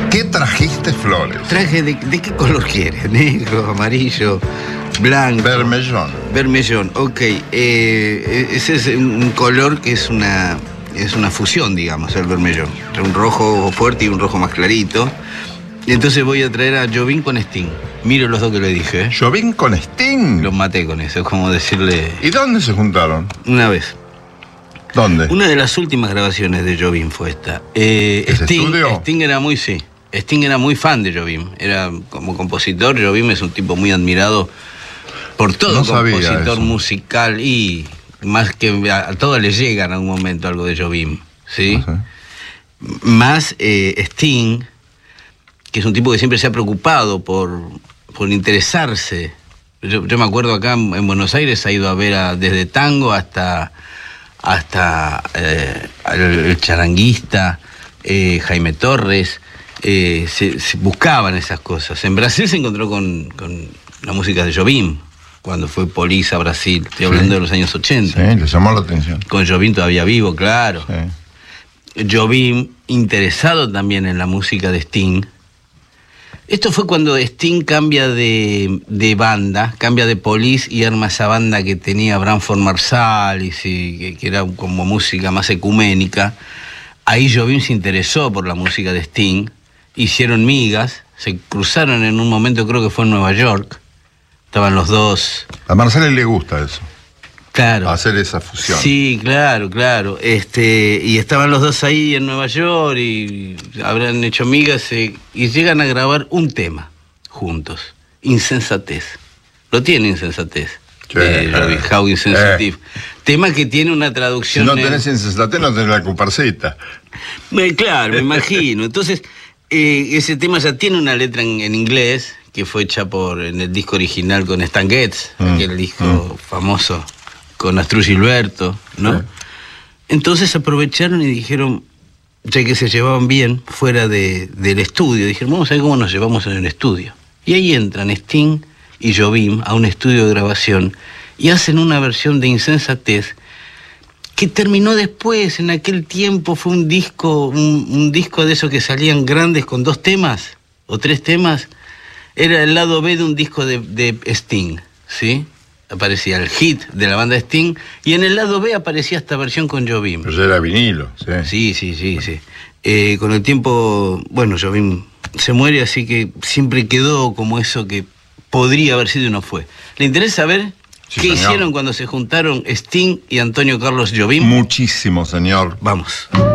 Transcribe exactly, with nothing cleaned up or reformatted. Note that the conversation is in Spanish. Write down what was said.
¿Qué trajiste, Flores? Traje de, ¿de qué color quieres? Negro, amarillo, blanco. Bermellón. Bermellón, ok. Eh, ese es un color que es una, es una fusión, digamos, el bermellón. Un rojo fuerte y un rojo más clarito. Y entonces voy a traer a Jobim con Sting. Miro los dos que le dije. ¿eh? ¿Jobim con Sting? Los maté con eso, es como decirle... ¿Y dónde se juntaron? Una vez. ¿Dónde? Una de las últimas grabaciones de Jobim fue esta. Eh, Sting, estudio? Sting era muy, sí. Sting era muy fan de Jobim. Era como compositor, Jobim es un tipo muy admirado por todo no compositor musical y más que a, a todos les llega en algún momento algo de Jobim, ¿sí? No sé. Más eh, Sting, que es un tipo que siempre se ha preocupado por, por interesarse. Yo, yo me acuerdo acá en, en Buenos Aires ha ido a ver a, desde tango hasta hasta eh, el, el charanguista, eh, Jaime Torres. Eh, se, se buscaban esas cosas. En Brasil se encontró con, con la música de Jobim, cuando fue Police a Brasil. Estoy hablando sí. de los años ochenta. Sí, le llamó la atención. Con Jobim todavía vivo, claro. Sí. Jobim, interesado también en la música de Sting. Esto fue cuando Sting cambia de, de banda, cambia de Police y arma esa banda que tenía Branford Marsalis, y que, que era como música más ecuménica. Ahí Jobim se interesó por la música de Sting. Hicieron migas, se cruzaron en un momento, creo que fue en Nueva York. Estaban los dos. A Marsalis le gusta eso. Claro. Hacer esa fusión. Sí, claro, claro. Este, y estaban los dos ahí en Nueva York y habrán hecho migas eh, y llegan a grabar un tema juntos. Insensatez. Lo tiene Insensatez. Sí, eh, eh, How Insensitive. Eh. Tema que tiene una traducción. Si no tenés insensatez, no tenés la comparsita. Eh, claro, me imagino. Entonces. Eh, ese tema ya tiene una letra en, en inglés que fue hecha por en el disco original con Stan Getz, mm. aquel disco mm. famoso con Astrud Gilberto, ¿no? Sí. Entonces aprovecharon y dijeron, ya que se llevaban bien fuera de, del estudio, dijeron, vamos a ver cómo nos llevamos en el estudio. Y ahí entran Sting y Jobim a un estudio de grabación y hacen una versión de Insensatez que terminó después, en aquel tiempo fue un disco, un, un disco de esos que salían grandes con dos temas, o tres temas, era el lado B de un disco de, de Sting, ¿sí? Aparecía el hit de la banda Sting, y en el lado B aparecía esta versión con Jobim. Pero ya era vinilo, sí. Sí, sí, sí, sí. Eh, con el tiempo, bueno, Jobim se muere, así que siempre quedó como eso que podría haber sido y no fue. ¿Le interesa ver? Sí, ¿Qué señor. hicieron cuando se juntaron Sting y Antonio Carlos Jobim? Muchísimo, señor. Vamos.